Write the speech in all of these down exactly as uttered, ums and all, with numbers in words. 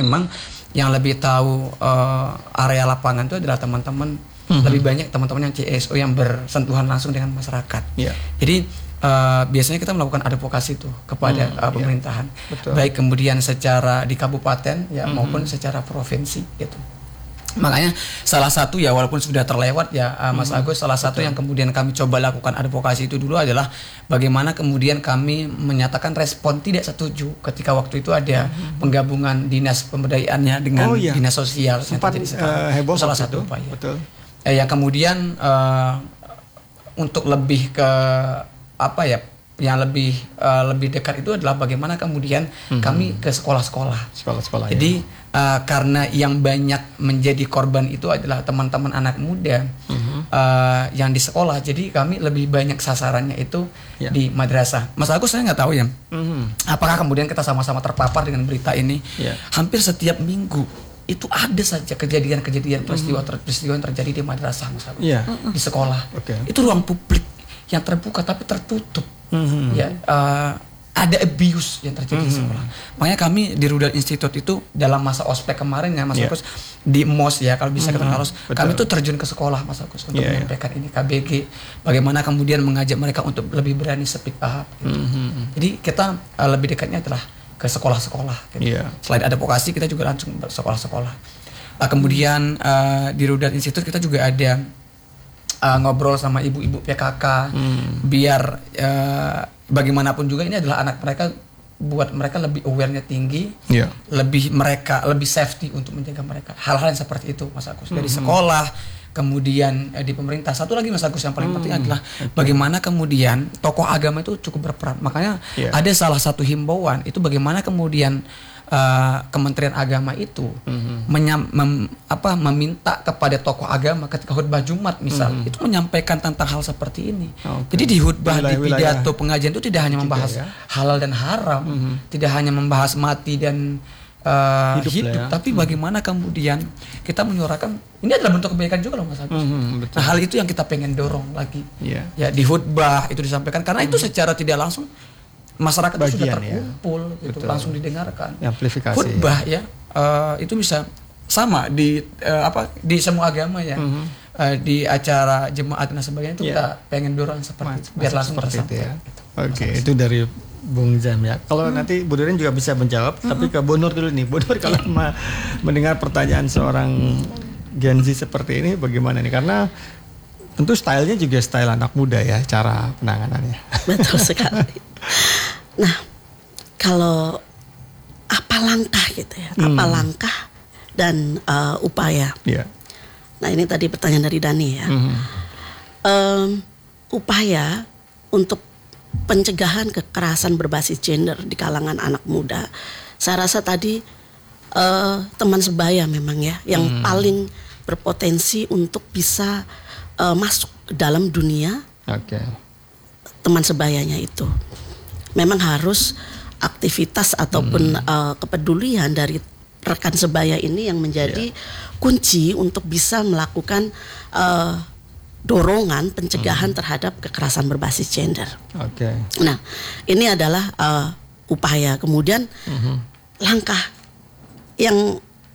memang yang lebih tahu uh, area lapangan itu adalah teman-teman, mm-hmm. lebih banyak teman-teman yang C S O yang bersentuhan langsung dengan masyarakat. Yeah. Jadi uh, biasanya kita melakukan advokasi tuh kepada mm, uh, pemerintahan, yeah. baik kemudian secara di kabupaten ya mm-hmm. maupun secara provinsi gitu. Makanya salah satu ya walaupun sudah terlewat ya uh, Mas hmm, Agus, salah satu betul. Yang kemudian kami coba lakukan advokasi itu dulu adalah bagaimana kemudian kami menyatakan respon tidak setuju ketika waktu itu ada hmm. penggabungan dinas pemberdayaannya dengan oh, iya. dinas sosial. Sempat yang uh, heboh salah satu upaya. Betul. Eh, yang kemudian uh, untuk lebih ke apa ya yang lebih uh, lebih dekat itu adalah bagaimana kemudian hmm. kami ke sekolah-sekolah. Sekolah-sekolah. Jadi ya. Uh, karena yang banyak menjadi korban itu adalah teman-teman anak muda uh-huh. uh, yang di sekolah, jadi kami lebih banyak sasarannya itu yeah. di madrasah. Mas Agus, saya nggak tahu ya, uh-huh. apakah kemudian kita sama-sama terpapar dengan berita ini? Yeah. Hampir setiap minggu itu ada saja kejadian-kejadian peristiwa-peristiwa yang terjadi di madrasah, Mas Agus, yeah. di sekolah. Okay. Itu ruang publik yang terbuka tapi tertutup. Uh-huh. Ya. Uh, ada abuse yang terjadi mm-hmm. di sekolah. Makanya kami di Rudal Institute itu dalam masa ospek kemarin ya Mas yeah. Agus, di M O S ya kalau bisa mm-hmm. kita harus kami tuh terjun ke sekolah Mas Agus untuk yeah, menyampaikan yeah. ini K B G, bagaimana kemudian mengajak mereka untuk lebih berani speak up gitu. Mm-hmm. Jadi kita uh, lebih dekatnya adalah ke sekolah-sekolah gitu. Yeah. Selain advokasi kita juga langsung ke sekolah-sekolah. Uh, kemudian uh, di Rudal Institute kita juga ada uh, ngobrol sama ibu-ibu P K K mm. biar uh, bagaimanapun juga ini adalah anak mereka, buat mereka lebih awareness tinggi, yeah. lebih mereka lebih safety untuk menjaga mereka. Hal-hal yang seperti itu Mas Agus, dari mm-hmm. sekolah, kemudian eh, di pemerintah. Satu lagi Mas Agus yang paling mm, penting adalah okay. bagaimana kemudian tokoh agama itu cukup berperan. Makanya yeah. ada salah satu himbauan itu bagaimana kemudian Uh, Kementerian Agama itu mm-hmm. menyam, mem, apa, meminta kepada tokoh agama ketika khutbah Jumat misal mm-hmm. itu menyampaikan tentang hal seperti ini. Okay. Jadi di khutbah, di pidato pengajian itu tidak hanya membahas ya. halal dan haram, mm-hmm. tidak hanya membahas mati dan uh, hidup, hidup ya. tapi mm-hmm. bagaimana kemudian kita menyuarakan ini adalah bentuk kebaikan juga loh Mas Agus. Mm-hmm, nah hal itu yang kita pengen dorong lagi. Yeah. Ya di khutbah itu disampaikan karena mm-hmm. itu secara tidak langsung masyarakat itu sudah terkumpul, ya. gitu, langsung didengarkan. Amplifikasi. Khutbah ya, uh, itu bisa sama di uh, apa di semua agama ya, mm-hmm. uh, di acara jemaat dan sebagainya itu yeah. kita pengen dorong seperti Mas, itu, biar langsung seperti itu ya. Gitu. Oke, okay, itu dari Bung Zam ya. Kalau hmm. nanti Bu Durin juga bisa menjawab, hmm. tapi ke Bu Nur dulu nih. Bu Nur kalau ma- mendengar pertanyaan seorang Gen Z seperti ini, bagaimana nih? Karena tentu stylenya juga style anak muda ya, cara penanganannya. Betul sekali. Nah, kalau apa langkah gitu ya, hmm. apa langkah dan uh, upaya. Yeah. Nah ini tadi pertanyaan dari Dani ya. Hmm. Um, upaya untuk pencegahan kekerasan berbasis gender di kalangan anak muda. Saya rasa tadi uh, teman sebaya memang ya, yang hmm. paling berpotensi untuk bisa uh, masuk ke dalam dunia. Okay. Teman sebayanya itu. Memang harus aktivitas ataupun hmm. uh, kepedulian dari rekan sebaya ini yang menjadi yeah. kunci untuk bisa melakukan uh, dorongan pencegahan hmm. terhadap kekerasan berbasis gender. Oke. Okay. Nah, ini adalah uh, upaya. Kemudian hmm. langkah yang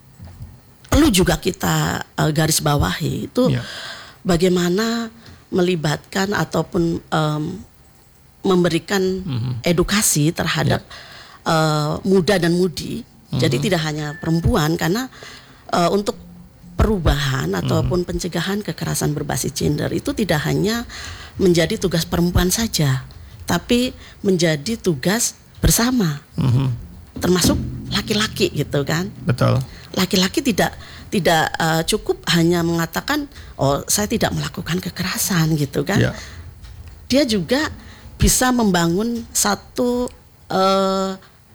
perlu juga kita uh, garis bawahi itu yeah. bagaimana melibatkan ataupun um, memberikan mm-hmm. edukasi terhadap yeah. uh, muda dan mudi. Mm-hmm. Jadi tidak hanya perempuan, karena uh, untuk perubahan ataupun mm-hmm. pencegahan kekerasan berbasis gender itu tidak hanya menjadi tugas perempuan saja, tapi menjadi tugas bersama, mm-hmm. termasuk laki-laki gitu kan. Betul. Laki-laki tidak tidak uh, cukup hanya mengatakan, oh saya tidak melakukan kekerasan gitu kan. Yeah. Dia juga bisa membangun satu uh,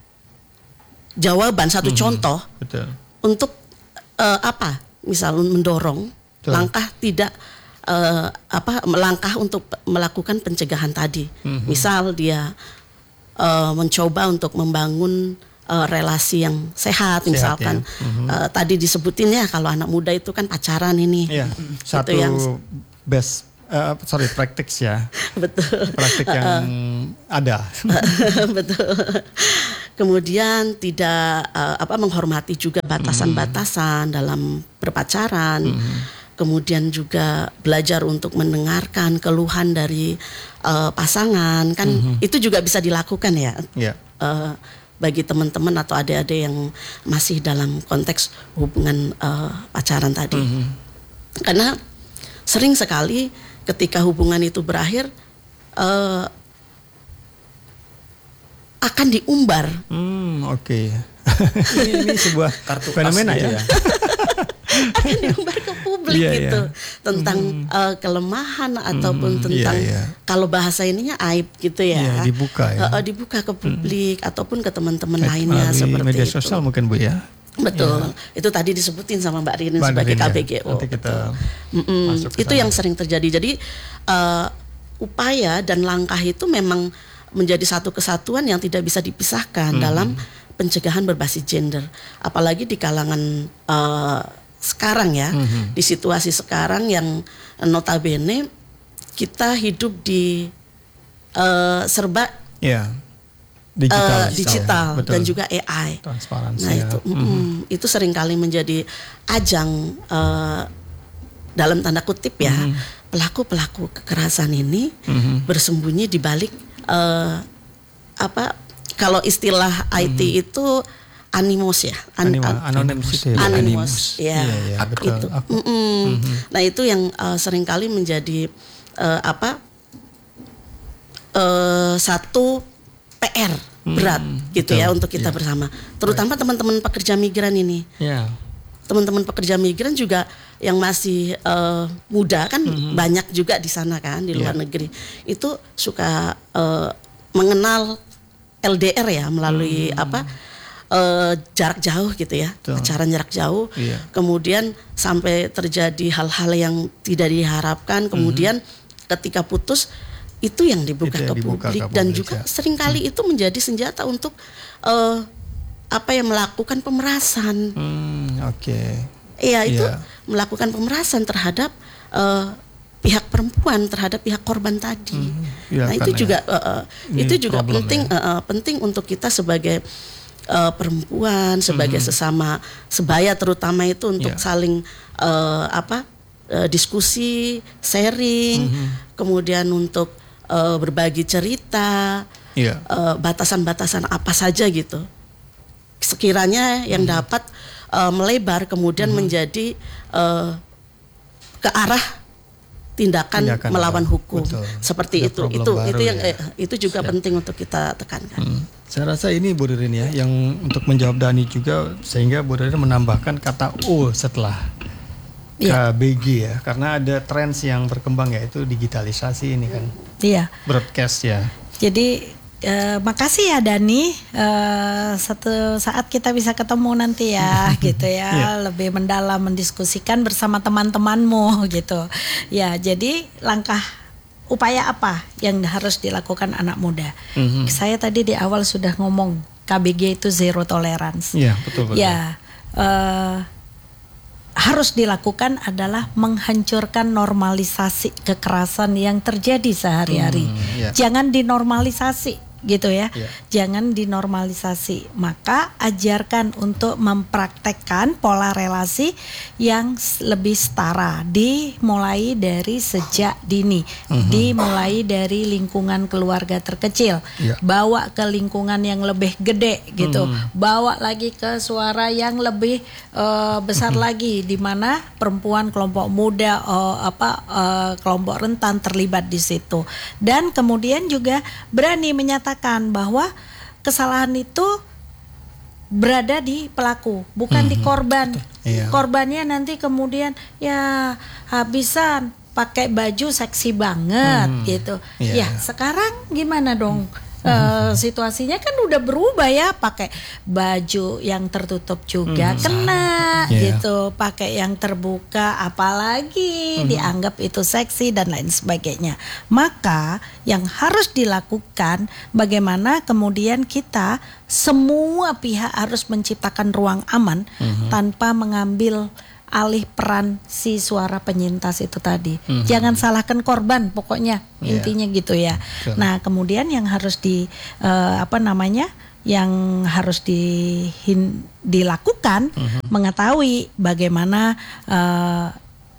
jawaban, satu mm-hmm. contoh Betul. Untuk uh, apa? Misal mendorong Betul. langkah tidak uh, apa langkah untuk melakukan pencegahan tadi. Mm-hmm. Misal dia uh, mencoba untuk membangun uh, relasi yang sehat, sehat misalkan. Ya. Mm-hmm. Uh, tadi disebutin ya kalau anak muda itu kan pacaran ini. Iya. Satu yang best Uh, sorry, praktik ya. Betul. Praktik yang uh, ada. Betul. kemudian tidak uh, apa menghormati juga batasan-batasan dalam berpacaran. Mm-hmm. Kemudian juga belajar untuk mendengarkan keluhan dari uh, pasangan, kan mm-hmm. itu juga bisa dilakukan ya. Yeah. Uh, bagi teman-teman atau adik-adik yang masih dalam konteks hubungan uh, pacaran tadi. Mm-hmm. Karena sering sekali ketika hubungan itu berakhir uh, akan diumbar. Hmm, oke. Okay. ini, ini sebuah kartu fenomena ya. ya. Akan diumbar ke publik yeah, gitu yeah. tentang mm. uh, kelemahan ataupun mm, tentang yeah, yeah. kalau bahasa ininya aib gitu ya. Yeah, dibuka ya. Uh, uh, dibuka ke publik mm. ataupun ke teman-teman lainnya seperti media itu. Sosial mungkin Bu ya. Betul. Yeah. Itu tadi disebutin sama Mbak Rini sebagai K B G O. Nanti kita masuk ke itu sana. Yang sering terjadi. Jadi uh, upaya dan langkah itu memang menjadi satu kesatuan yang tidak bisa dipisahkan mm. dalam pencegahan berbasis gender. Apalagi di kalangan uh, sekarang ya, mm-hmm. di situasi sekarang yang notabene kita hidup di uh, serba yeah. digital, uh, digital ya. dan juga A I. Transparansi. Nah itu, mm-hmm. mm, itu seringkali menjadi ajang uh, dalam tanda kutip ya, mm-hmm. pelaku-pelaku kekerasan ini mm-hmm. bersembunyi di balik uh, apa? Kalau istilah I T mm-hmm. itu Anonymous ya, An- Anima, anonymous, anonymous, anonymous, ya, ya, ya itu. Mm-hmm. Nah itu yang uh, seringkali menjadi uh, apa uh, satu P R berat hmm, gitu betul, ya untuk kita ya. Bersama, terutama right. teman-teman pekerja migran ini. Yeah. Teman-teman pekerja migran juga yang masih uh, muda kan mm-hmm. banyak juga di sana kan di luar yeah. negeri itu suka uh, mengenal L D R ya melalui hmm. apa? Uh, jarak jauh gitu ya, Tuh. pacaran jarak jauh, iya. kemudian sampai terjadi hal-hal yang tidak diharapkan, kemudian mm-hmm. ketika putus itu yang dibuka, itu yang ke, dibuka publik, ke publik dan juga ya. Seringkali hmm. itu menjadi senjata untuk uh, apa yang melakukan pemerasan. Hmm, Oke. Okay. Iya itu yeah. melakukan pemerasan terhadap uh, pihak perempuan terhadap pihak korban tadi. Hmm, ya, nah itu juga uh, uh, itu juga penting ya. uh, uh, penting untuk kita sebagai Uh, perempuan sebagai mm-hmm. sesama sebaya terutama itu untuk yeah. saling uh, apa uh, diskusi, sharing, mm-hmm. kemudian untuk uh, berbagi cerita, yeah. uh, batasan-batasan apa saja gitu. Sekiranya yang mm-hmm. dapat uh, melebar kemudian mm-hmm. menjadi uh, ke arah tindakan, tindakan melawan apa? Hukum. Betul. Seperti Ada itu. Itu itu yang ya. eh, itu juga Siap. Penting untuk kita tekankan. Hmm. Saya rasa ini Bu Ririn ya yang untuk menjawab Dani juga sehingga Bu Ririn menambahkan kata O setelah ya. K B G ya karena ada tren yang berkembang yaitu digitalisasi ini kan. Iya. Broadcast ya. Jadi Uh, makasih ya Dani, uh, satu saat kita bisa ketemu nanti ya gitu ya yeah. lebih mendalam mendiskusikan bersama teman-temanmu gitu ya. Jadi langkah upaya apa yang harus dilakukan anak muda? Mm-hmm. Saya tadi di awal sudah ngomong K B G itu zero tolerance. Iya yeah, betul betul. Ya uh, harus dilakukan adalah menghancurkan normalisasi kekerasan yang terjadi sehari-hari. Mm, yeah. Jangan dinormalisasi. Gitu ya, yeah. Jangan dinormalisasi. Maka ajarkan untuk mempraktekkan pola relasi yang lebih setara, dimulai dari sejak dini, mm-hmm. dimulai dari lingkungan keluarga terkecil, yeah. bawa ke lingkungan yang lebih gede gitu, mm-hmm. bawa lagi ke suara yang lebih uh, besar mm-hmm. lagi, di mana perempuan, kelompok muda, uh, apa uh, kelompok rentan terlibat di situ, dan kemudian juga berani menyatakan bahwa kesalahan itu berada di pelaku, bukan mm-hmm. di korban. Iya. Korbannya nanti kemudian ya habisan pakai baju seksi banget mm. gitu. Yeah. Ya sekarang gimana dong? Uh, situasinya kan udah berubah ya, pakai baju yang tertutup juga hmm. kena yeah. gitu, pakai yang terbuka apalagi hmm. dianggap itu seksi dan lain sebagainya. Maka yang harus dilakukan bagaimana kemudian kita semua pihak harus menciptakan ruang aman hmm. tanpa mengambil alih peran si suara penyintas itu tadi. Mm-hmm. Jangan salahkan korban, pokoknya yeah. intinya gitu ya. Sure. Nah, kemudian yang harus di uh, apa namanya yang harus dihin, dilakukan, uh-huh. mengetahui bagaimana uh,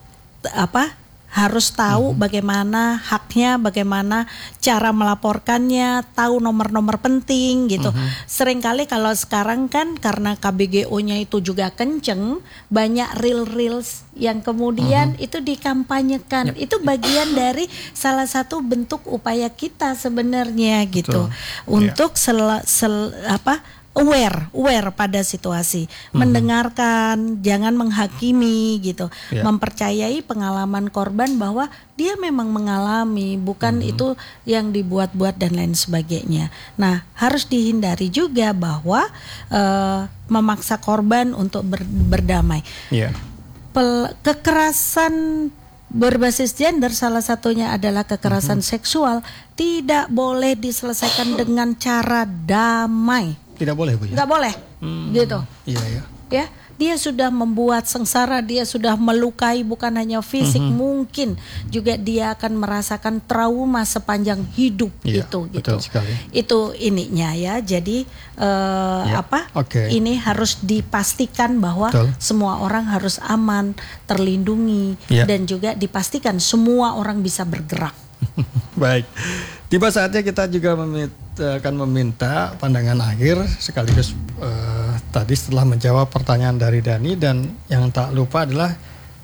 apa harus tahu uh-huh. bagaimana haknya, bagaimana cara melaporkannya, tahu nomor-nomor penting gitu. Uh-huh. Seringkali kalau sekarang kan karena K B G O-nya itu juga kenceng, banyak reel-reels yang kemudian uh-huh. itu dikampanyekan. Yep. Itu bagian dari salah satu bentuk upaya kita sebenarnya gitu. Betul. Untuk yeah. sel, sel apa aware, aware pada situasi, mm-hmm. mendengarkan, jangan menghakimi gitu, yeah. mempercayai pengalaman korban bahwa dia memang mengalami, bukan mm-hmm. itu yang dibuat-buat dan lain sebagainya. Nah, harus dihindari juga bahwa uh, memaksa korban untuk ber, berdamai. Yeah. Pel, kekerasan berbasis gender salah satunya adalah kekerasan mm-hmm. seksual, tidak boleh diselesaikan dengan cara damai. Tidak boleh, Bu, ya? Nggak boleh, hmm. gitu. Iya, ya. Ya, dia sudah membuat sengsara, dia sudah melukai bukan hanya fisik, mm-hmm. mungkin juga dia akan merasakan trauma sepanjang hidup ya, itu, gitu. Sekali. Itu ininya ya. Jadi uh, ya. apa? Okay. Ini harus dipastikan bahwa betul. Semua orang harus aman, terlindungi, ya. Dan juga dipastikan semua orang bisa bergerak. Baik, tiba saatnya kita juga meminta, akan meminta pandangan akhir sekaligus uh, tadi setelah menjawab pertanyaan dari Dani, dan yang tak lupa adalah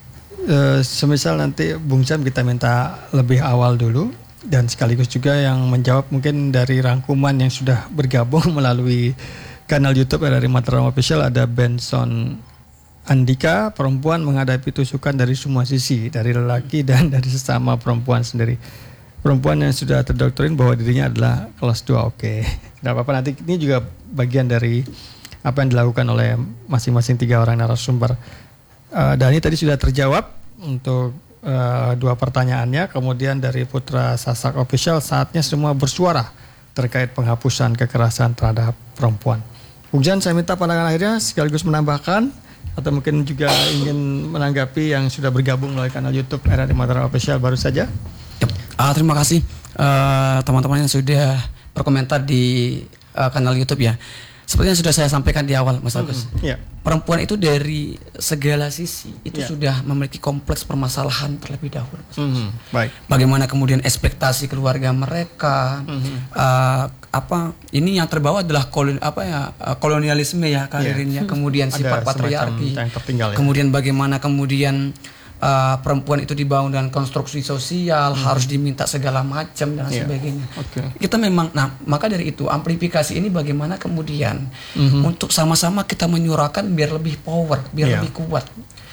uh, semisal nanti Bung Zam kita minta lebih awal dulu, dan sekaligus juga yang menjawab mungkin dari rangkuman yang sudah bergabung melalui kanal YouTube R R I Mataram Official. Ada Benson Andika, perempuan menghadapi tusukan dari semua sisi, dari lelaki dan dari sesama perempuan sendiri. Perempuan yang sudah terdoktrin bahwa dirinya adalah kelas dua, oke. Okay. Tidak apa-apa, nanti ini juga bagian dari apa yang dilakukan oleh masing-masing tiga orang narasumber. Uh, Dani tadi sudah terjawab untuk uh, dua pertanyaannya. Kemudian dari Putra Sasak Official, saatnya semua bersuara terkait penghapusan kekerasan terhadap perempuan. Bung Jan, saya minta pandangan akhirnya sekaligus menambahkan atau mungkin juga ingin menanggapi yang sudah bergabung melalui kanal YouTube R R I Mataram Official baru saja. Uh, terima kasih uh, teman-teman yang sudah berkomentar di uh, kanal YouTube ya. Seperti yang sudah saya sampaikan di awal, Mas Agus. Mm-hmm. Yeah. Perempuan itu dari segala sisi itu yeah. sudah memiliki kompleks permasalahan terlebih dahulu. Mm-hmm. Baik. Bagaimana kemudian ekspektasi keluarga mereka, mm-hmm. uh, apa ini yang terbawa adalah kolon, apa ya uh, kolonialisme ya karirnya, yeah. kemudian sifat patriarki, ya. Kemudian bagaimana kemudian Uh, perempuan itu dibangun dengan konstruksi sosial, hmm. harus diminta segala macam dan yeah. sebagainya. Okay. Kita memang, nah maka dari itu amplifikasi ini bagaimana kemudian mm-hmm. untuk sama-sama kita menyuarakan biar lebih power, biar yeah. lebih kuat.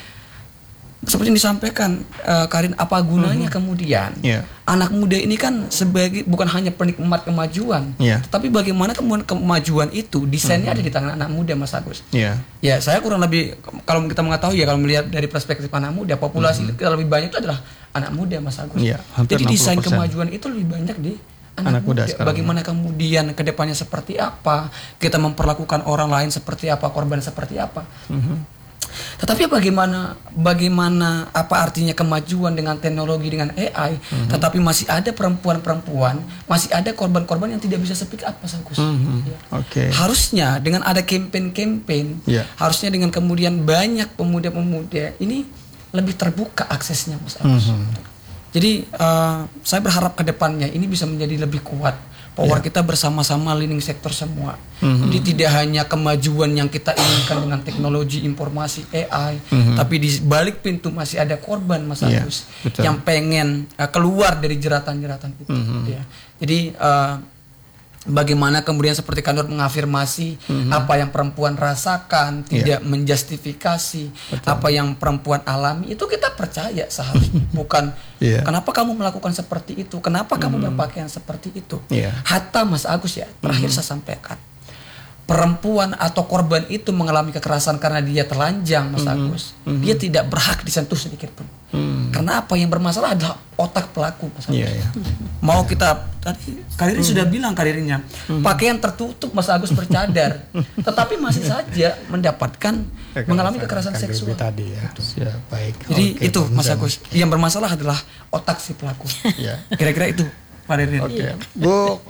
Seperti yang disampaikan uh, Karin, apa gunanya mm-hmm. kemudian yeah. anak muda ini kan sebagai bukan hanya penikmat kemajuan, yeah. tetapi bagaimana kemudian kemajuan itu desainnya mm-hmm. ada di tangan anak muda, Mas Agus. Yeah. Ya saya kurang lebih kalau kita mengetahui ya, kalau melihat dari perspektif anak muda, populasi mm-hmm. lebih banyak itu adalah anak muda, Mas Agus. Yeah, jadi desain kemajuan itu lebih banyak di anak, anak muda. muda bagaimana kemudian kedepannya seperti apa, kita memperlakukan orang lain seperti apa, korban seperti apa. Mm-hmm. Tetapi bagaimana bagaimana apa artinya kemajuan dengan teknologi, dengan A I, mm-hmm. tetapi masih ada perempuan-perempuan, masih ada korban-korban yang tidak bisa speak up, Mas Agus. Mm-hmm. Ya. Okay. Harusnya dengan ada campaign-campaign, yeah. harusnya dengan kemudian banyak pemuda-pemuda ini lebih terbuka aksesnya, Mas Agus. Mm-hmm. Jadi uh, saya berharap ke depannya ini bisa menjadi lebih kuat. Power yeah. kita bersama-sama leading sektor semua. Mm-hmm. Jadi tidak hanya kemajuan yang kita inginkan dengan teknologi informasi A I, mm-hmm. tapi di balik pintu masih ada korban, Mas yeah, Agus, betul. yang pengen uh, keluar dari jeratan-jeratan itu. Mm-hmm. Ya. Jadi uh, bagaimana kemudian seperti Kanur mengafirmasi mm-hmm. apa yang perempuan rasakan, tidak yeah. menjustifikasi betul. apa yang perempuan alami, itu kita percaya seharusnya. Bukan yeah. kenapa kamu melakukan seperti itu, kenapa mm-hmm. kamu berpakaian seperti itu. Yeah. Hatta Mas Agus ya, terakhir mm-hmm. saya sampaikan, perempuan atau korban itu mengalami kekerasan karena dia telanjang, Mas mm-hmm. Agus, mm-hmm. dia tidak berhak disentuh sedikit pun. Mm. Karena apa yang bermasalah adalah otak pelaku, Mas Agus. Yeah, yeah. Mau kita tadi Karirin mm. sudah bilang karirnya, mm. pakaian tertutup, Mas Agus, bercadar, tetapi masih saja mendapatkan Kekerasan, mengalami kekerasan seksual. Tadi ya. Ya, baik. Jadi okay, itu Mas Agus, yang bermasalah adalah otak si pelaku. Yeah. Kira-kira itu, Karirin. Oke, okay. Bu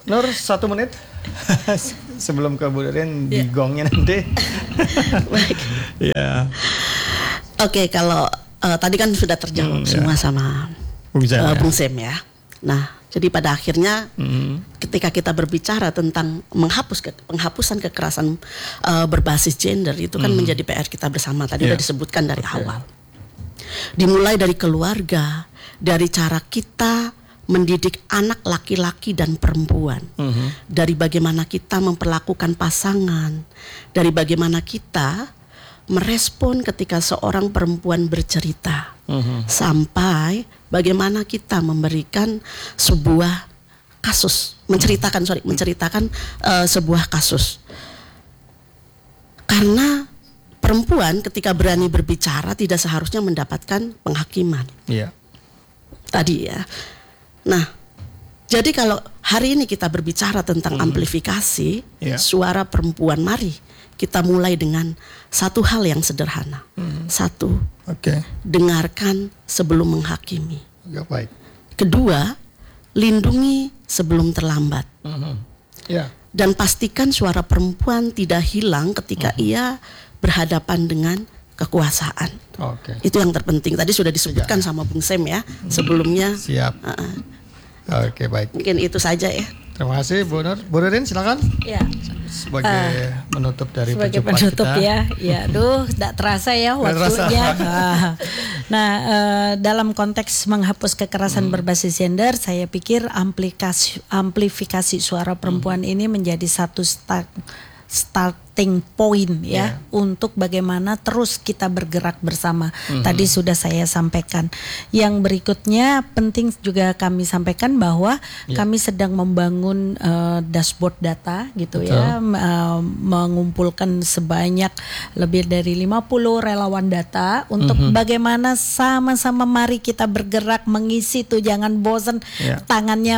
Nur satu menit sebelum ke Bu Doreen di gongnya nanti. Baik. Ya. Oke, kalau uh, tadi kan sudah terjawab hmm, semua ya. sama Bung Sam, uh, ya. Bung Sam ya. Nah, jadi pada akhirnya hmm. ketika kita berbicara tentang menghapus ke, penghapusan kekerasan uh, berbasis gender itu kan hmm. menjadi P R kita bersama. Tadi yeah. sudah disebutkan dari okay. awal. Dimulai dari keluarga, dari cara kita mendidik anak laki-laki dan perempuan, uh-huh. dari bagaimana kita memperlakukan pasangan, dari bagaimana kita merespon ketika seorang perempuan bercerita, uh-huh. sampai bagaimana kita memberikan sebuah kasus, menceritakan sorry, menceritakan uh, sebuah kasus. Karena perempuan ketika berani berbicara tidak seharusnya mendapatkan penghakiman. Iya. Yeah. Tadi ya. Nah, jadi kalau hari ini kita berbicara tentang hmm. amplifikasi yeah. suara perempuan, mari kita mulai dengan satu hal yang sederhana. Hmm. Satu, okay. dengarkan sebelum menghakimi. Ya, baik. Kedua, lindungi sebelum terlambat. Hmm. Yeah. Dan pastikan suara perempuan tidak hilang ketika hmm. ia berhadapan dengan kekuasaan. Okay. Itu yang terpenting. Tadi sudah disebutkan ya. sama Bung Sam ya sebelumnya. Siap. Uh-uh. Oke, baik. Mungkin itu saja ya. Terima kasih Bu Nur. Bu Doreen silakan. Ya. Sebagai uh, menutup dari sebagai penutup kita. ya. Ya, aduh, tidak terasa ya waktunya. Nah, uh, dalam konteks menghapus kekerasan hmm. berbasis gender, saya pikir aplikasi amplifikasi suara perempuan hmm. ini menjadi satu start starting point ya yeah. untuk bagaimana terus kita bergerak bersama. Mm-hmm. Tadi sudah saya sampaikan. Yang berikutnya penting juga kami sampaikan bahwa yeah. kami sedang membangun uh, dashboard data gitu Betul. ya, uh, mengumpulkan sebanyak lebih dari lima puluh relawan data untuk mm-hmm. bagaimana sama-sama mari kita bergerak mengisi tuh, jangan bosan yeah. tangannya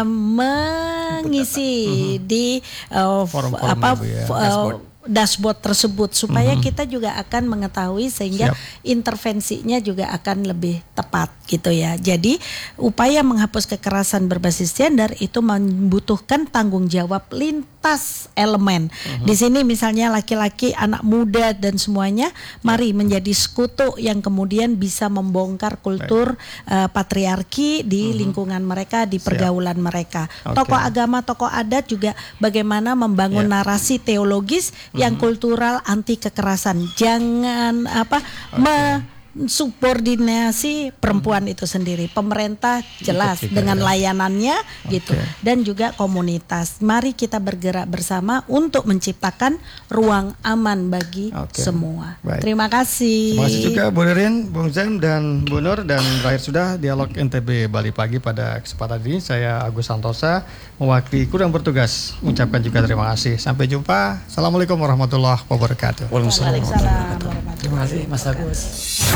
mengisi mm-hmm. di uh, Forum-forum apa ya, uh, dashboard tersebut supaya mm-hmm. kita juga akan mengetahui sehingga Siap. intervensinya juga akan lebih tepat gitu ya. Jadi upaya menghapus kekerasan berbasis gender itu membutuhkan tanggung jawab lintas elemen. Mm-hmm. Di sini misalnya laki-laki, anak muda dan semuanya mari menjadi sekutu yang kemudian bisa membongkar kultur uh, patriarki di mm-hmm. lingkungan mereka, di pergaulan Siap. mereka. Okay. Tokoh agama, tokoh adat juga bagaimana membangun yeah. narasi teologis yang kultural anti kekerasan. Jangan apa okay. mensubordinasi perempuan hmm. itu sendiri. Pemerintah jelas Ikut dengan ya. layanannya okay. gitu, dan juga komunitas. Mari kita bergerak bersama untuk menciptakan ruang aman bagi okay. semua. Baik. Terima kasih. Terima kasih juga Bu Doreen, Bung Sam dan Bu Nur. Dan berakhir sudah dialog N T B Bali Pagi pada kesempatan ini. Saya Agus Santosa mewakili kurang bertugas mengucapkan juga terima kasih. Sampai jumpa. Assalamualaikum warahmatullahi wabarakatuh. Waalaikumsalam warahmatullahi wabarakatuh. Terima kasih Mas Agus.